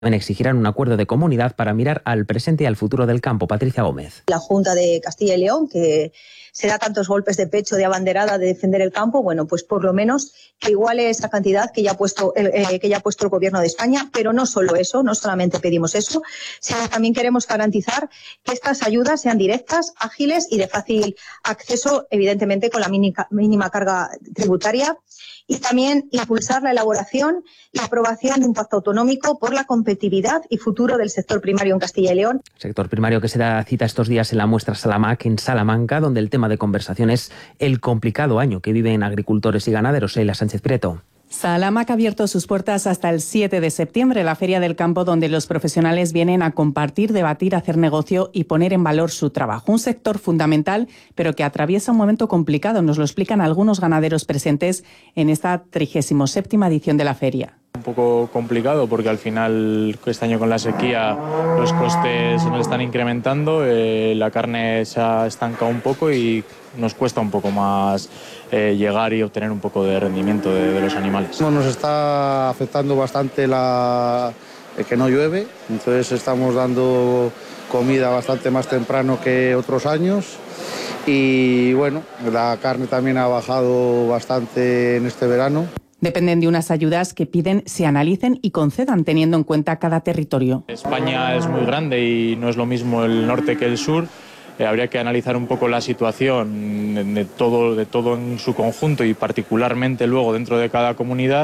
exigirán un acuerdo de comunidad para mirar al presente y al futuro del campo. Patricia Gómez. La Junta de Castilla y León, que se da tantos golpes de pecho de abanderada de defender el campo, bueno, pues por lo menos que iguale esa cantidad que ya ha puesto el Gobierno de España. Pero no solo eso, no solamente pedimos eso, sino también queremos garantizar que estas ayudas sean directas, ágiles y de fácil acceso, evidentemente con la mínima carga tributaria, y también impulsar la elaboración y aprobación de un pacto autonómico por la competitividad y futuro del sector primario en Castilla y León. Sector primario que se da cita estos días en la muestra Salamac en Salamanca, donde el tema de conversación es el complicado año que viven agricultores y ganaderos. Sheila Sánchez Prieto. Salamac ha abierto sus puertas hasta el 7 de septiembre, la Feria del Campo, donde los profesionales vienen a compartir, debatir, hacer negocio y poner en valor su trabajo. Un sector fundamental, pero que atraviesa un momento complicado. Nos lo explican algunos ganaderos presentes en esta 37ª edición de la feria. Un poco complicado porque al final este año con la sequía los costes se nos están incrementando, la carne se ha estancado un poco y nos cuesta un poco más llegar y obtener un poco de rendimiento de los animales. Nos está afectando bastante que no llueve, entonces estamos dando comida bastante más temprano que otros años y bueno, la carne también ha bajado bastante en este verano. Dependen de unas ayudas que piden se analicen y concedan teniendo en cuenta cada territorio. España es muy grande y no es lo mismo el norte que el sur. Habría que analizar un poco la situación de todo en su conjunto y particularmente luego dentro de cada comunidad.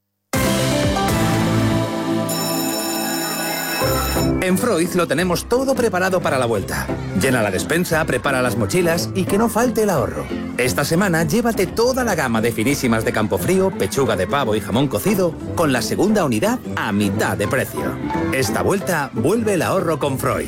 En Freud lo tenemos todo preparado para la vuelta. Llena la despensa, prepara las mochilas y que no falte el ahorro. Esta semana llévate toda la gama de finísimas de Campofrío, pechuga de pavo y jamón cocido con la segunda unidad a mitad de precio. Esta vuelta vuelve el ahorro con Freud.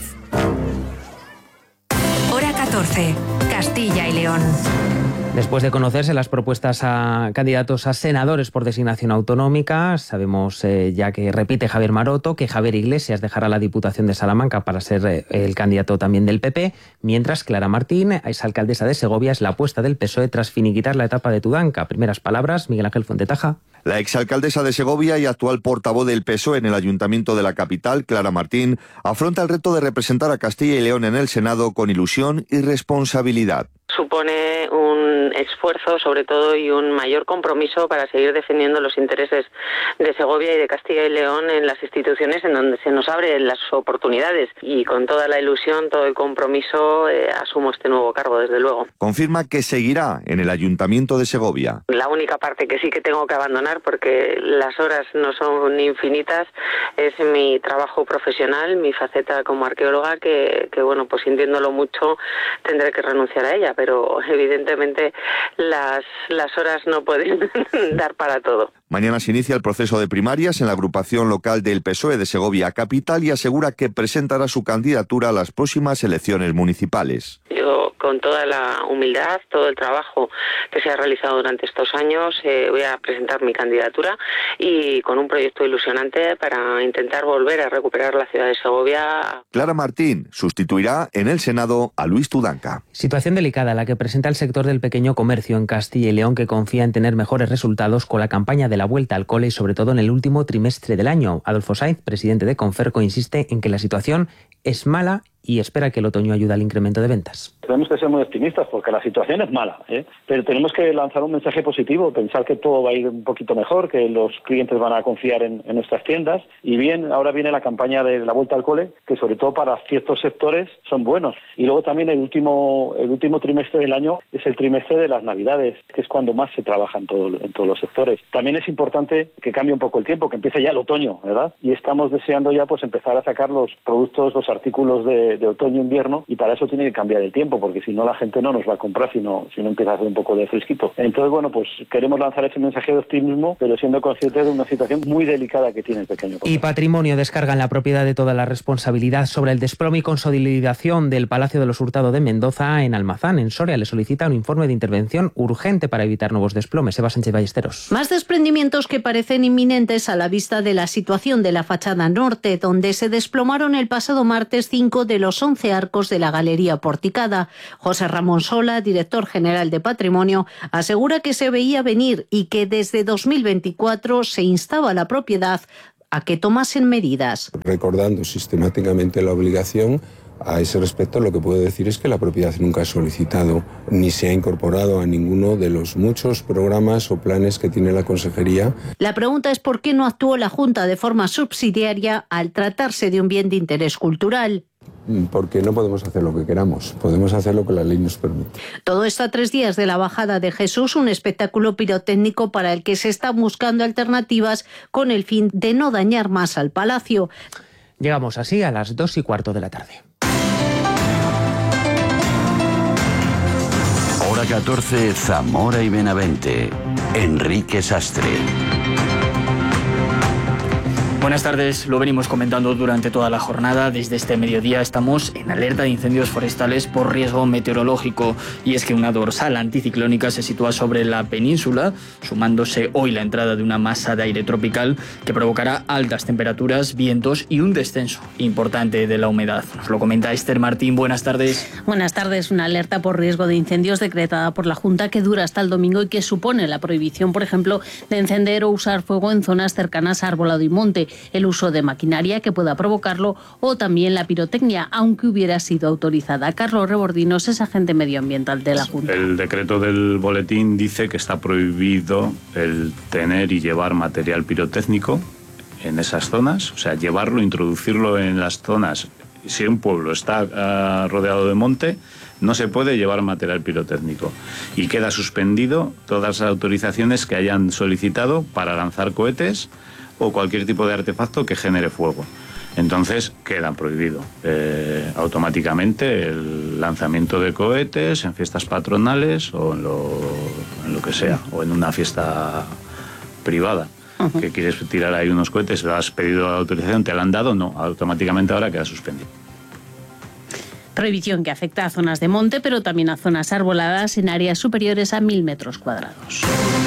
Hora 14, Castilla y León. Después de conocerse las propuestas a candidatos a senadores por designación autonómica, sabemos ya que repite Javier Maroto, que Javier Iglesias dejará la Diputación de Salamanca para ser el candidato también del PP, mientras Clara Martín, exalcaldesa de Segovia, es la apuesta del PSOE tras finiquitar la etapa de Tudanca. Primeras palabras, Miguel Ángel Fuentetaja. La exalcaldesa de Segovia y actual portavoz del PSOE en el Ayuntamiento de la capital, Clara Martín, afronta el reto de representar a Castilla y León en el Senado con ilusión y responsabilidad. Supone un esfuerzo, sobre todo, y un mayor compromiso para seguir defendiendo los intereses de Segovia y de Castilla y León en las instituciones en donde se nos abren las oportunidades. Y con toda la ilusión, todo el compromiso, asumo este nuevo cargo, desde luego. Confirma que seguirá en el Ayuntamiento de Segovia. La única parte que sí que tengo que abandonar, porque las horas no son infinitas, es mi trabajo profesional, mi faceta como arqueóloga, que bueno, pues sintiéndolo mucho, tendré que renunciar a ella, pero evidentemente las horas no pueden dar para todo. Mañana se inicia el proceso de primarias en la agrupación local del PSOE de Segovia Capital y asegura que presentará su candidatura a las próximas elecciones municipales. Yo, con toda la humildad, todo el trabajo que se ha realizado durante estos años, voy a presentar mi candidatura y con un proyecto ilusionante para intentar volver a recuperar la ciudad de Segovia. Clara Martín sustituirá en el Senado a Luis Tudanca. Situación delicada la que presenta el sector del pequeño comercio en Castilla y León, que confía en tener mejores resultados con la campaña de la vuelta al cole y sobre todo en el último trimestre del año. Adolfo Sainz, presidente de Conferco, insiste en que la situación es mala y espera que el otoño ayude al incremento de ventas. Tenemos que ser muy optimistas porque la situación es mala, pero tenemos que lanzar un mensaje positivo, pensar que todo va a ir un poquito mejor, que los clientes van a confiar en nuestras tiendas y bien, ahora viene la campaña de la vuelta al cole, que sobre todo para ciertos sectores son buenos. Y luego también el último trimestre del año es el trimestre de las Navidades, que es cuando más se trabaja en todos los sectores. También es importante que cambie un poco el tiempo, que empiece ya el otoño, ¿verdad? Y estamos deseando ya pues empezar a sacar los productos, los artículos de otoño-invierno, y para eso tiene que cambiar el tiempo, porque si no la gente no nos va a comprar si no empieza a hacer un poco de fresquito. Entonces, bueno, pues queremos lanzar ese mensaje de optimismo, pero siendo conscientes de una situación muy delicada que tiene el pequeño comercio. Y Patrimonio descarga en la propiedad de toda la responsabilidad sobre el desplome y consolidación del Palacio de los Hurtado de Mendoza en Almazán, en Soria. Le solicita un informe de intervención urgente para evitar nuevos desplomes. Eva Sánchez Ballesteros. Más desprendimientos que parecen inminentes a la vista de la situación de la fachada norte, donde se desplomaron el pasado martes 5 de los 11 arcos de la galería porticada. José Ramón Sola, director general de Patrimonio, asegura que se veía venir y que desde 2024 se instaba a la propiedad a que tomasen medidas. Recordando sistemáticamente la obligación, a ese respecto lo que puedo decir es que la propiedad nunca ha solicitado ni se ha incorporado a ninguno de los muchos programas o planes que tiene la Consejería. La pregunta es por qué no actuó la Junta de forma subsidiaria al tratarse de un bien de interés cultural. Porque no podemos hacer lo que queramos, podemos hacer lo que la ley nos permite. Todo esto a 3 días de la bajada de Jesús, un espectáculo pirotécnico para el que se está buscando alternativas con el fin de no dañar más al palacio. Llegamos así a las 2:15 de la tarde. Hora 14, Zamora y Benavente. Enrique Sastre. Buenas tardes, lo venimos comentando durante toda la jornada. Desde este mediodía estamos en alerta de incendios forestales por riesgo meteorológico. Y es que una dorsal anticiclónica se sitúa sobre la península, sumándose hoy la entrada de una masa de aire tropical que provocará altas temperaturas, vientos y un descenso importante de la humedad. Nos lo comenta Esther Martín. Buenas tardes. Buenas tardes. Una alerta por riesgo de incendios decretada por la Junta que dura hasta el domingo y que supone la prohibición, por ejemplo, de encender o usar fuego en zonas cercanas a arbolado y monte, el uso de maquinaria que pueda provocarlo o también la pirotecnia, aunque hubiera sido autorizada. Carlos Rebordinos es agente medioambiental de la Junta. El decreto del boletín dice que está prohibido el tener y llevar material pirotécnico en esas zonas, o sea, llevarlo, introducirlo en las zonas. Si un pueblo está rodeado de monte, no se puede llevar material pirotécnico y queda suspendido todas las autorizaciones que hayan solicitado para lanzar cohetes o cualquier tipo de artefacto que genere fuego. Entonces queda prohibido automáticamente el lanzamiento de cohetes en fiestas patronales o en lo que sea, o en una fiesta privada. Que quieres tirar ahí unos cohetes, le has pedido la autorización, te la han dado, no, automáticamente ahora queda suspendido. Prohibición que afecta a zonas de monte, pero también a zonas arboladas en áreas superiores a 1.000 metros cuadrados.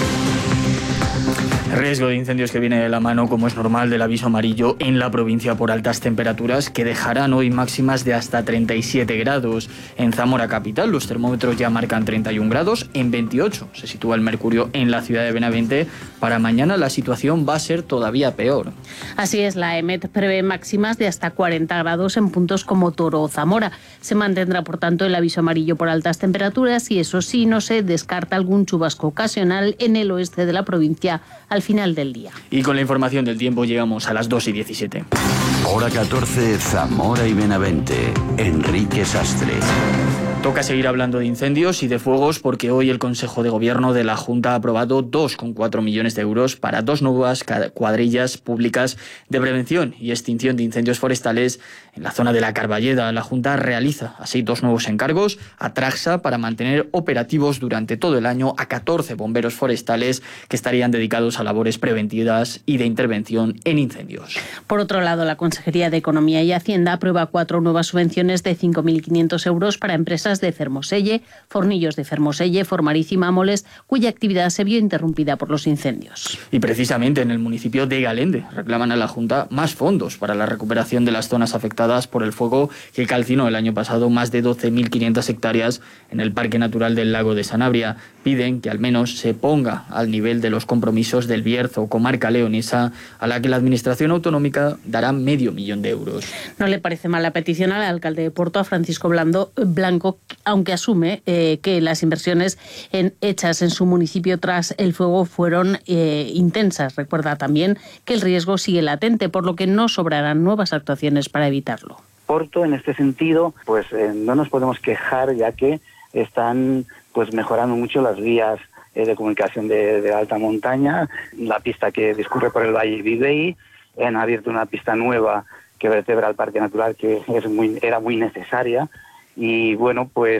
Riesgo de incendios que viene de la mano, como es normal, del aviso amarillo en la provincia por altas temperaturas que dejarán hoy máximas de hasta 37 grados. En Zamora capital los termómetros ya marcan 31 grados, en 28 se sitúa el mercurio en la ciudad de Benavente. Para mañana la situación va a ser todavía peor. Así es, la EMET prevé máximas de hasta 40 grados en puntos como Toro o Zamora. Se mantendrá, por tanto, el aviso amarillo por altas temperaturas y eso sí, no se descarta algún chubasco ocasional en el oeste de la provincia al final del día. Y con la información del tiempo llegamos a las 2:17. Hora 14, Zamora y Benavente. Enrique Sastre. Toca seguir hablando de incendios y de fuegos porque hoy el Consejo de Gobierno de la Junta ha aprobado 2,4 millones de euros para 2 nuevas cuadrillas públicas de prevención y extinción de incendios forestales en la zona de la Carballeda. La Junta realiza así 2 nuevos encargos a Traxa para mantener operativos durante todo el año a 14 bomberos forestales que estarían dedicados a labores preventivas y de intervención en incendios. Por otro lado, la Consejería de Economía y Hacienda aprueba 4 nuevas subvenciones de 5.500 euros para empresas de Fermoselle, Fornillos de Fermoselle, Formarís y Mámoles, cuya actividad se vio interrumpida por los incendios. Y precisamente en el municipio de Galende reclaman a la Junta más fondos para la recuperación de las zonas afectadas por el fuego que calcinó el año pasado más de 12.500 hectáreas en el Parque Natural del Lago de Sanabria. Piden que al menos se ponga al nivel de los compromisos del Bierzo, comarca leonesa, a la que la Administración autonómica dará medio millón de euros. No le parece mal la petición al alcalde de Porto, a Francisco Blanco, aunque asume que las inversiones hechas en su municipio tras el fuego fueron intensas. Recuerda también que el riesgo sigue latente, por lo que no sobrarán nuevas actuaciones para evitarlo. Porto, en este sentido, pues no nos podemos quejar, ya que están pues mejorando mucho las vías de comunicación de alta montaña, la pista que discurre por el Valle Vivei, han abierto una pista nueva que vertebra el Parque Natural que era muy necesaria. Y bueno, pues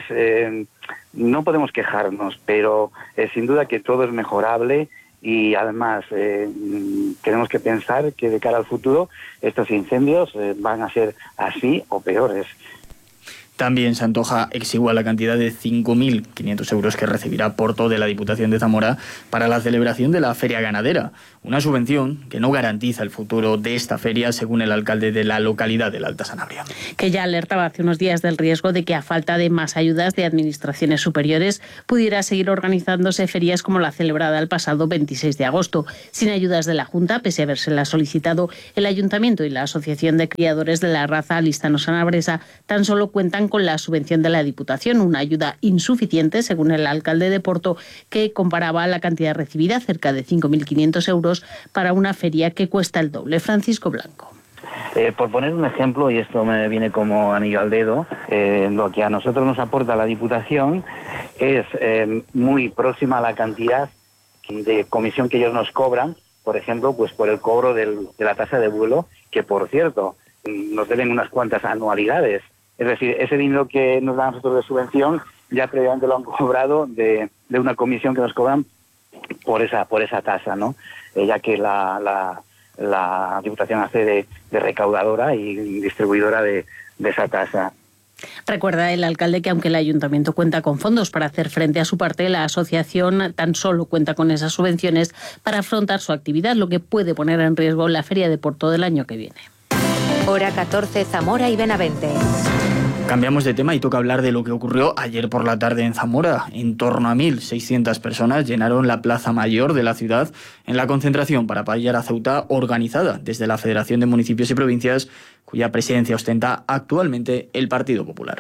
no podemos quejarnos, pero sin duda que todo es mejorable y además tenemos que pensar que de cara al futuro estos incendios van a ser así o peores. También se antoja exigua la cantidad de 5.500 euros que recibirá Porto de la Diputación de Zamora para la celebración de la Feria Ganadera, una subvención que no garantiza el futuro de esta feria, según el alcalde de la localidad del Alta Sanabria. Que ya alertaba hace unos días del riesgo de que a falta de más ayudas de administraciones superiores pudiera seguir organizándose ferias como la celebrada el pasado 26 de agosto. Sin ayudas de la Junta, pese a habérsela solicitado, el Ayuntamiento y la Asociación de Criadores de la Raza Alistano-Sanabresa tan solo cuentan con la subvención de la Diputación, una ayuda insuficiente, según el alcalde de Porto, que comparaba la cantidad recibida, cerca de 5.500 euros, para una feria que cuesta el doble. Francisco Blanco. Por poner un ejemplo, y esto me viene como anillo al dedo, lo que a nosotros nos aporta la Diputación es muy próxima a la cantidad de comisión que ellos nos cobran, por ejemplo, pues por el cobro de la tasa de vuelo, que por cierto nos deben unas cuantas anualidades. Es decir, ese dinero que nos dan nosotros de subvención ya previamente lo han cobrado de una comisión que nos cobran por esa tasa, ¿no? Ya que la Diputación hace de recaudadora y distribuidora de esa tasa. Recuerda el alcalde que aunque el ayuntamiento cuenta con fondos para hacer frente a su parte, la asociación tan solo cuenta con esas subvenciones para afrontar su actividad, lo que puede poner en riesgo la Feria de Porto del año que viene. Hora 14, Zamora y Benavente. Cambiamos de tema y toca hablar de lo que ocurrió ayer por la tarde en Zamora. En torno a 1.600 personas llenaron la Plaza Mayor de la ciudad en la concentración para apoyar a Ceuta, organizada desde la Federación de Municipios y Provincias, cuya presidencia ostenta actualmente el Partido Popular.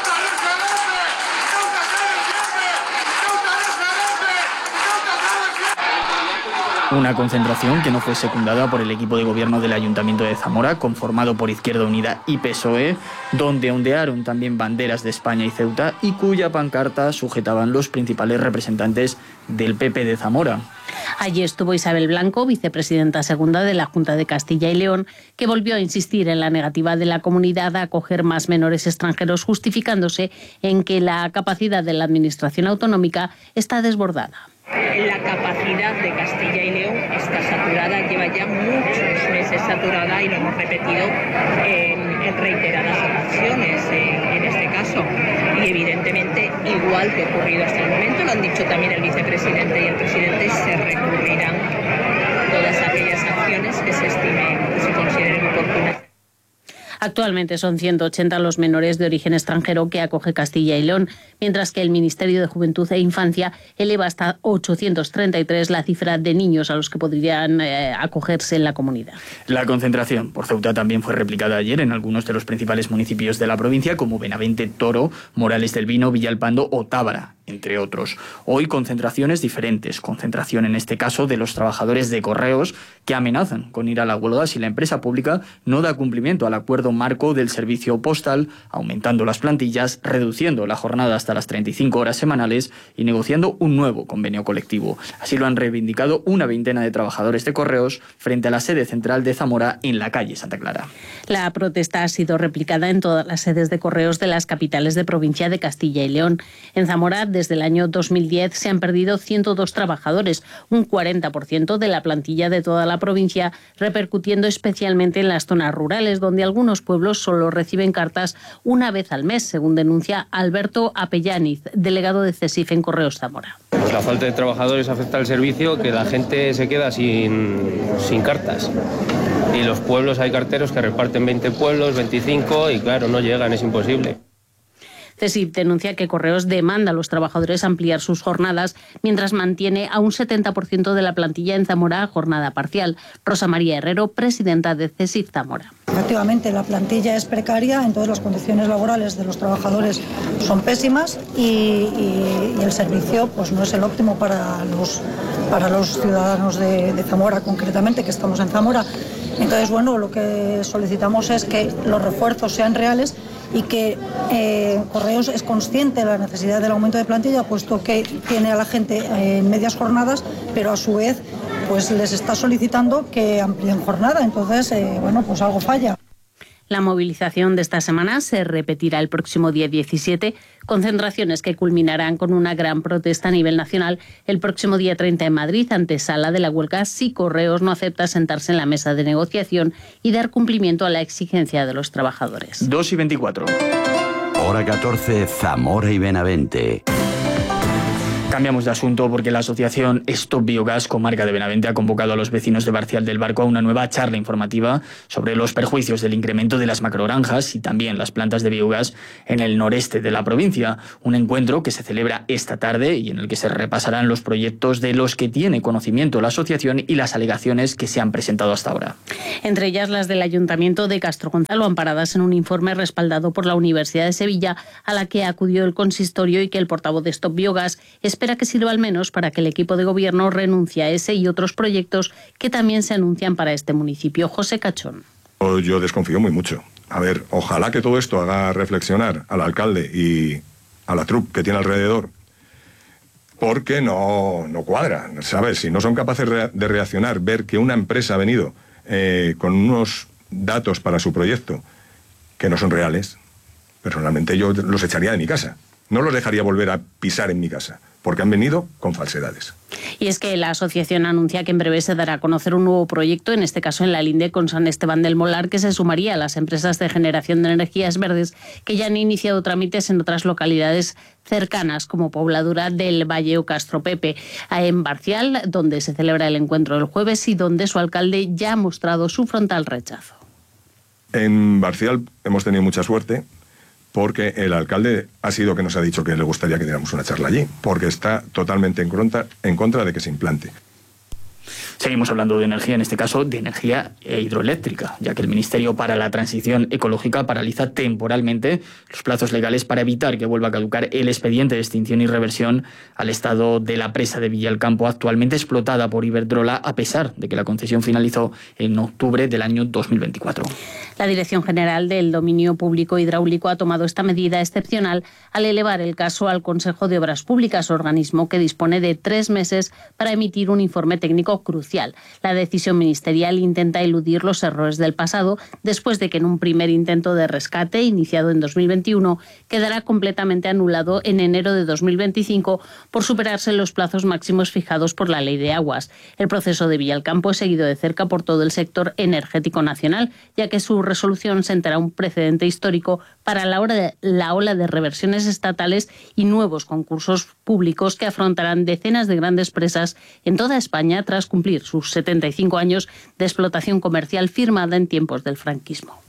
Una concentración que no fue secundada por el equipo de gobierno del Ayuntamiento de Zamora, conformado por Izquierda Unida y PSOE, donde ondearon también banderas de España y Ceuta y cuya pancarta sujetaban los principales representantes del PP de Zamora. Allí estuvo Isabel Blanco, vicepresidenta segunda de la Junta de Castilla y León, que volvió a insistir en la negativa de la comunidad a acoger más menores extranjeros, justificándose en que la capacidad de la Administración autonómica está desbordada. La capacidad de Castilla y León está saturada, lleva ya muchos meses saturada y lo hemos repetido en reiteradas ocasiones en este caso. Y evidentemente, igual que ha ocurrido hasta el momento, lo han dicho también el vicepresidente y el presidente, se recurrirán todas aquellas acciones que se estimen, que se consideren oportunas. Actualmente son 180 los menores de origen extranjero que acoge Castilla y León, mientras que el Ministerio de Juventud e Infancia eleva hasta 833 la cifra de niños a los que podrían acogerse en la comunidad. La concentración por Ceuta también fue replicada ayer en algunos de los principales municipios de la provincia, como Benavente, Toro, Morales del Vino, Villalpando o Tábara, entre otros. Hoy concentraciones diferentes, concentración en este caso de los trabajadores de Correos que amenazan con ir a la huelga si la empresa pública no da cumplimiento al acuerdo marco del servicio postal, aumentando las plantillas, reduciendo la jornada hasta las 35 horas semanales y negociando un nuevo convenio colectivo. Así lo han reivindicado una veintena de trabajadores de Correos frente a la sede central de Zamora en la calle Santa Clara. La protesta ha sido replicada en todas las sedes de Correos de las capitales de provincia de Castilla y León. En Zamora, desde el año 2010 se han perdido 102 trabajadores, un 40% de la plantilla de toda la provincia, repercutiendo especialmente en las zonas rurales, donde algunos pueblos solo reciben cartas una vez al mes, según denuncia Alberto Apellaniz, delegado de CESIF en Correos Zamora. Pues la falta de trabajadores afecta al servicio, que la gente se queda sin cartas. Y los pueblos, hay carteros que reparten 20 pueblos, 25, y claro, no llegan, es imposible. CESIF denuncia que Correos demanda a los trabajadores ampliar sus jornadas, mientras mantiene a un 70% de la plantilla en Zamora a jornada parcial. Rosa María Herrero, presidenta de CESIF Zamora. Efectivamente, la plantilla es precaria, entonces las condiciones laborales de los trabajadores son pésimas y el servicio pues no es el óptimo para los ciudadanos de Zamora, concretamente, que estamos en Zamora. Entonces, bueno, lo que solicitamos es que los refuerzos sean reales y que Correos es consciente de la necesidad del aumento de plantilla, puesto que tiene a la gente en medias jornadas, pero a su vez pues les está solicitando que amplíen jornada. Entonces, bueno, pues algo falla. La movilización de esta semana se repetirá el próximo día 17, concentraciones que culminarán con una gran protesta a nivel nacional el próximo día 30 en Madrid, antesala de la huelga si Correos no acepta sentarse en la mesa de negociación y dar cumplimiento a la exigencia de los trabajadores. 2:24. Hora 14, Zamora y Benavente. Cambiamos de asunto porque la asociación Stop Biogas, comarca de Benavente, ha convocado a los vecinos de Barcial del Barco a una nueva charla informativa sobre los perjuicios del incremento de las macrogranjas y también las plantas de biogás en el noreste de la provincia. Un encuentro que se celebra esta tarde y en el que se repasarán los proyectos de los que tiene conocimiento la asociación y las alegaciones que se han presentado hasta ahora. Entre ellas las del Ayuntamiento de Castro Gonzalo, amparadas en un informe respaldado por la Universidad de Sevilla, a la que acudió el consistorio y que el portavoz de Stop Biogas espera que sirva al menos para que el equipo de gobierno renuncie a ese y otros proyectos que también se anuncian para este municipio. José Cachón. Yo desconfío mucho. A ver, ojalá que todo esto haga reflexionar al alcalde y a la troupe que tiene alrededor, porque no cuadra, ¿sabes? Si no son capaces de reaccionar, ver que una empresa ha venido con unos datos para su proyecto que no son reales, personalmente yo los echaría de mi casa. No los dejaría volver a pisar en mi casa, porque han venido con falsedades. Y es que la asociación anuncia que en breve se dará a conocer un nuevo proyecto, en este caso en la linde con San Esteban del Molar, que se sumaría a las empresas de generación de energías verdes que ya han iniciado trámites en otras localidades cercanas, como Pobladura del Valle o Castro Pepe, en Barcial, donde se celebra el encuentro del jueves y donde su alcalde ya ha mostrado su frontal rechazo. En Barcial hemos tenido mucha suerte, porque el alcalde ha sido que nos ha dicho que le gustaría que diéramos una charla allí, porque está totalmente en contra de que se implante. Seguimos hablando de energía, en este caso de energía hidroeléctrica, ya que el Ministerio para la Transición Ecológica paraliza temporalmente los plazos legales para evitar que vuelva a caducar el expediente de extinción y reversión al estado de la presa de Villalcampo, actualmente explotada por Iberdrola, a pesar de que la concesión finalizó en octubre del año 2024. La Dirección General del Dominio Público Hidráulico ha tomado esta medida excepcional al elevar el caso al Consejo de Obras Públicas, organismo que dispone de 3 meses para emitir un informe técnico crucial. La decisión ministerial intenta eludir los errores del pasado después de que en un primer intento de rescate iniciado en 2021 quedará completamente anulado en enero de 2025 por superarse los plazos máximos fijados por la Ley de Aguas. El proceso de Villalcampo es seguido de cerca por todo el sector energético nacional, ya que su resolución sentará un precedente histórico para la ola de reversiones estatales y nuevos concursos públicos que afrontarán decenas de grandes presas en toda España tras cumplir sus 75 años de explotación comercial firmada en tiempos del franquismo.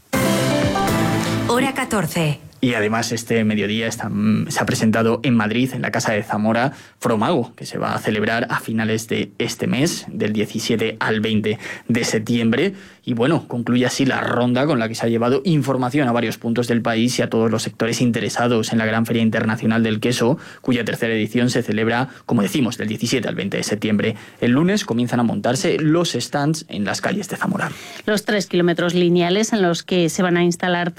Hora 14. Y además este mediodía se ha presentado en Madrid, en la Casa de Zamora, Fromago, que se va a celebrar a finales de este mes, del 17 al 20 de septiembre. Y bueno, concluye así la ronda con la que se ha llevado información a varios puntos del país y a todos los sectores interesados en la Gran Feria Internacional del Queso, cuya tercera edición se celebra, como decimos, del 17 al 20 de septiembre. El lunes comienzan a montarse los stands en las calles de Zamora. Los 3 kilómetros lineales en los que se van a instalar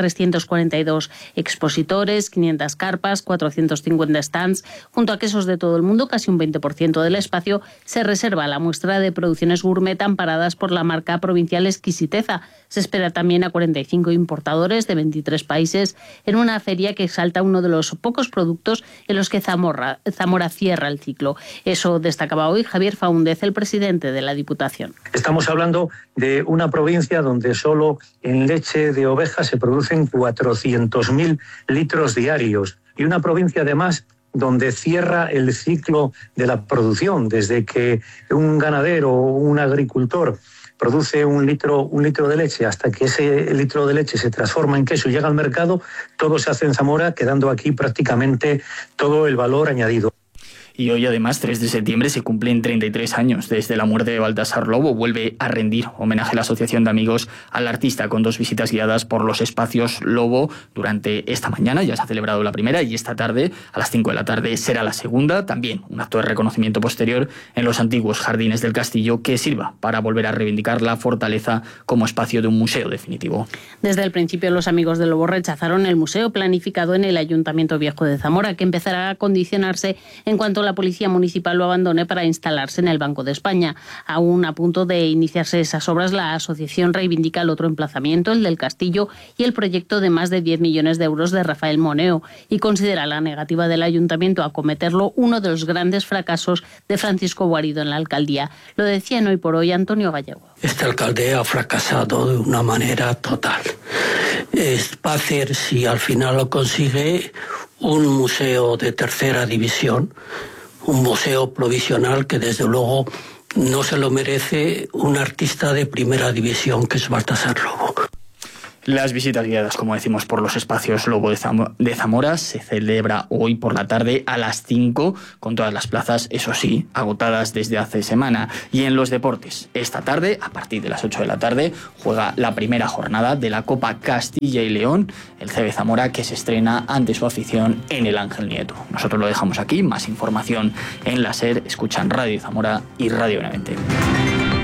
342 expositores, 500 carpas, 450 stands, junto a quesos de todo el mundo, casi un 20% del espacio se reserva a la muestra de producciones gourmet amparadas por la marca provincial Exquisiteza. Se espera también a 45 importadores de 23 países en una feria que exalta uno de los pocos productos en los que Zamora cierra el ciclo. Eso destacaba hoy Javier Faúndez, el presidente de la Diputación. Estamos hablando de una provincia donde solo en leche de oveja se producen 400.000 litros diarios y una provincia además donde cierra el ciclo de la producción, desde que un ganadero o un agricultor produce un litro de leche hasta que ese litro de leche se transforma en queso y llega al mercado, todo se hace en Zamora, quedando aquí prácticamente todo el valor añadido. Y hoy, además, 3 de septiembre, se cumplen 33 años desde la muerte de Baltasar Lobo. Vuelve a rendir homenaje a la Asociación de Amigos al artista con 2 visitas guiadas por los espacios Lobo durante esta mañana. Ya se ha celebrado la primera y esta tarde, a las 5 de la tarde, será la segunda. También un acto de reconocimiento posterior en los antiguos jardines del castillo que sirva para volver a reivindicar la fortaleza como espacio de un museo definitivo. Desde el principio, los Amigos del Lobo rechazaron el museo planificado en el Ayuntamiento Viejo de Zamora, que empezará a condicionarse en cuanto la Policía Municipal lo abandone para instalarse en el Banco de España. Aún a punto de iniciarse esas obras, la asociación reivindica el otro emplazamiento, el del Castillo, y el proyecto de más de 10 millones de euros de Rafael Moneo, y considera la negativa del Ayuntamiento a acometerlo uno de los grandes fracasos de Francisco Guarido en la alcaldía. Lo decía en Hoy por Hoy Antonio Gallego. Este alcalde ha fracasado de una manera total. va a hacer, si al final lo consigue, un museo de tercera división, un museo provisional que desde luego no se lo merece un artista de primera división que es Baltasar Lobo. Las visitas guiadas, como decimos, por los espacios Lobo de Zamora se celebra hoy por la tarde a las 5, con todas las plazas, eso sí, agotadas desde hace semana. Y en los deportes, esta tarde, a partir de las 8 de la tarde, juega la primera jornada de la Copa Castilla y León, el CB Zamora, que se estrena ante su afición en el Ángel Nieto. Nosotros lo dejamos aquí, más información en la SER, escuchan Radio Zamora y Radio Benavente.